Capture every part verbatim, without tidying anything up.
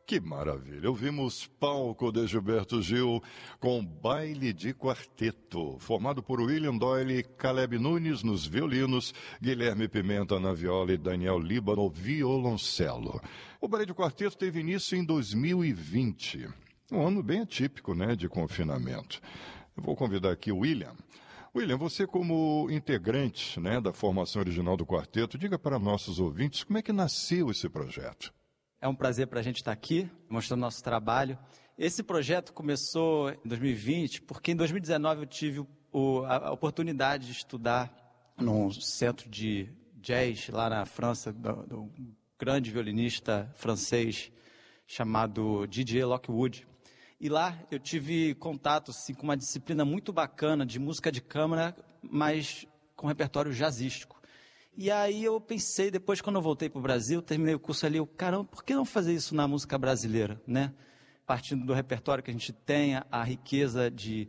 Que maravilha! Ouvimos Palco de Gilberto Gil com Baile de Quarteto, formado por William Doyle, Caleb Nunes nos violinos, Guilherme Pimenta na viola e Daniel Liba no violoncelo. O Baile de Quarteto teve início em dois mil e vinte, um ano bem atípico, né, de confinamento. Eu vou convidar aqui o William. William, você como integrante, né, da formação original do quarteto, diga para nossos ouvintes como é que nasceu esse projeto. É um prazer para a gente estar aqui, mostrando nosso trabalho. Esse projeto começou em dois mil e vinte, porque em dois mil e dezenove eu tive o, a, a oportunidade de estudar num centro de jazz lá na França, do, do grande violinista francês chamado Didier Lockwood. E lá eu tive contato assim, com uma disciplina muito bacana de música de câmara, mas com repertório jazzístico. E aí eu pensei, depois quando eu voltei para o Brasil, terminei o curso ali, eu, caramba, por que não fazer isso na música brasileira, né? Partindo do repertório que a gente tem, a riqueza de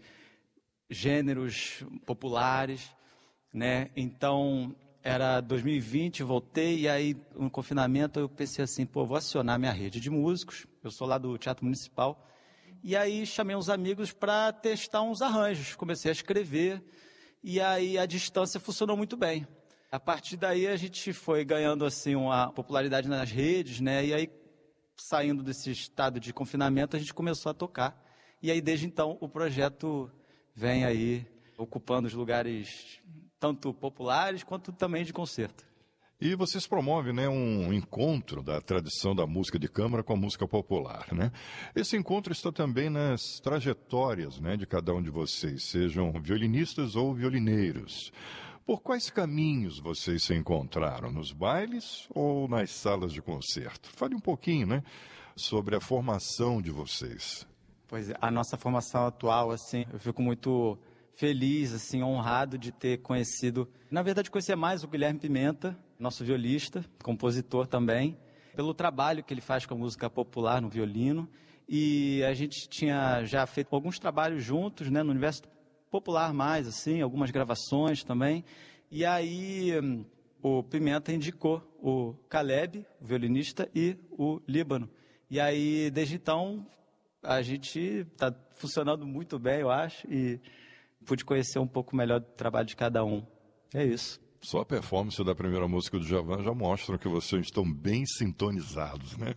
gêneros populares, né? Então, era dois mil e vinte, voltei, e aí no confinamento eu pensei assim, pô, vou acionar minha rede de músicos, eu sou lá do Teatro Municipal, e aí chamei uns amigos para testar uns arranjos, comecei a escrever, e aí a distância funcionou muito bem. A partir daí a gente foi ganhando assim uma popularidade nas redes, né? E aí, saindo desse estado de confinamento, a gente começou a tocar. E aí, desde então, o projeto vem aí ocupando os lugares tanto populares quanto também de concerto. E vocês promovem, né, um encontro da tradição da música de câmara com a música popular, né? Esse encontro está também nas trajetórias, né, de cada um de vocês, sejam violinistas ou violineiros. Por quais caminhos vocês se encontraram? Nos bailes ou nas salas de concerto? Fale um pouquinho, né, sobre a formação de vocês. Pois é, a nossa formação atual, assim, eu fico muito feliz, assim, honrado de ter conhecido, na verdade conhecer mais o Guilherme Pimenta, nosso violista, compositor também, pelo trabalho que ele faz com a música popular no violino, e a gente tinha já feito alguns trabalhos juntos, né, no universo popular mais, assim, algumas gravações também, e aí o Pimenta indicou o Caleb, o violinista, e o Líbano, e aí desde então a gente está funcionando muito bem, eu acho, e pude conhecer um pouco melhor do trabalho de cada um. É isso. Só a performance da primeira música do Djavan já mostra que vocês estão bem sintonizados, né?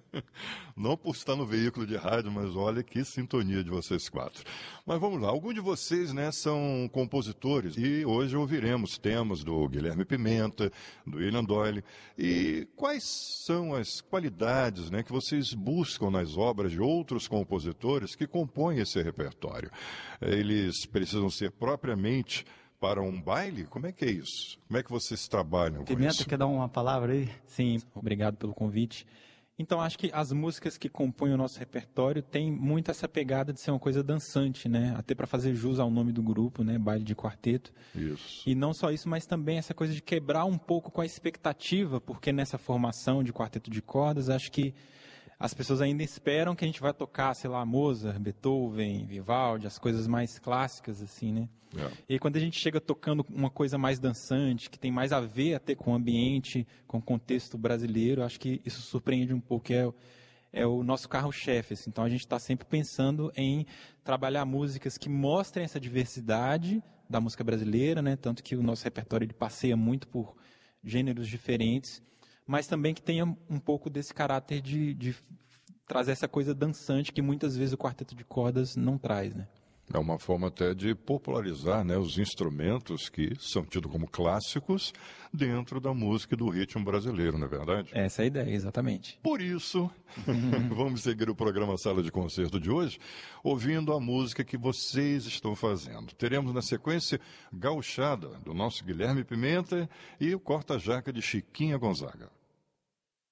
Não por estar no veículo de rádio, mas olha que sintonia de vocês quatro. Mas vamos lá, alguns de vocês, né, são compositores e hoje ouviremos temas do Guilherme Pimenta, do William Doyle. E quais são as qualidades, né, que vocês buscam nas obras de outros compositores que compõem esse repertório? Eles precisam ser propriamente para um baile? Como é que é isso? Como é que vocês trabalham com Pimenta, isso? quer dar uma palavra aí? Sim, obrigado pelo convite. Então, acho que as músicas que compõem o nosso repertório têm muito essa pegada de ser uma coisa dançante, né? Até para fazer jus ao nome do grupo, né? Baile de Quarteto. Isso. E não só isso, mas também essa coisa de quebrar um pouco com a expectativa, porque nessa formação de quarteto de cordas, acho que as pessoas ainda esperam que a gente vai tocar, sei lá, Mozart, Beethoven, Vivaldi, as coisas mais clássicas, assim, né? É. E aí, quando a gente chega tocando uma coisa mais dançante, que tem mais a ver até com o ambiente, com o contexto brasileiro, acho que isso surpreende um pouco, é, é o nosso carro-chefe. Assim. Então a gente está sempre pensando em trabalhar músicas que mostrem essa diversidade da música brasileira, né? Tanto que o nosso repertório ele passeia muito por gêneros diferentes, mas também que tenha um pouco desse caráter de, de trazer essa coisa dançante que muitas vezes o quarteto de cordas não traz, né? É uma forma até de popularizar, né, os instrumentos que são tidos como clássicos dentro da música e do ritmo brasileiro, não é verdade? Essa é a ideia, exatamente. Por isso, vamos seguir o programa Sala de Concerto de hoje, ouvindo a música que vocês estão fazendo. Teremos na sequência Gauchada, do nosso Guilherme Pimenta, e o Corta-Jaca de Chiquinha Gonzaga.